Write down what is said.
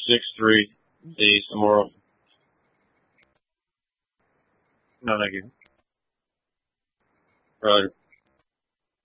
6-3. See you tomorrow. No, thank you. Right.